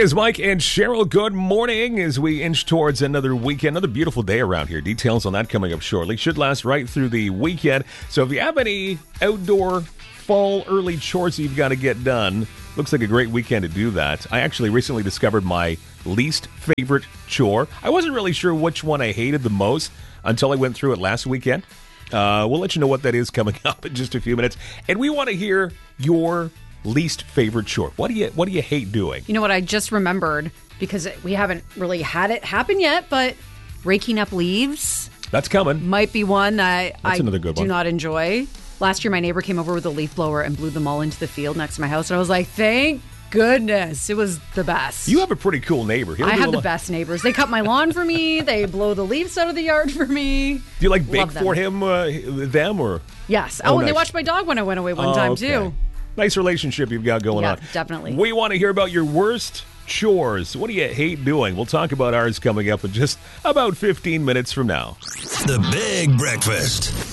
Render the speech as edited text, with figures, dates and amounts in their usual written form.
Is Mike and Cheryl. Good morning as we inch towards another weekend. Another beautiful day around here. Details on that coming up shortly. Should last right through the weekend. So if you have any outdoor fall early chores you've got to get done, looks like a great weekend to do that. I actually recently discovered my least favorite chore. I wasn't really sure which one I hated the most until I went through it last weekend. We'll let you know what that is coming up in just a few minutes. And we want to hear your least favorite chore. What do you hate doing? You know what I just remembered, because we haven't really had it happen yet, but raking up leaves. That's coming. Might be one I another good do one. not enjoy. Last year my neighbor came over with a leaf blower and blew them all into the field next to my house, and I was like, thank goodness. It was the best. You have a pretty cool neighbor. I had the best neighbors. They cut my lawn for me. They blow the leaves out of the yard for me. Do you like bake Love them. for them or? Yes. Oh, And they nice. watched my dog when I went away one time okay. too. Nice relationship you've got going Yeah, on. definitely. We want to hear about your worst chores. What do you hate doing? We'll talk about ours coming up in just about 15 minutes from now. The Big Breakfast.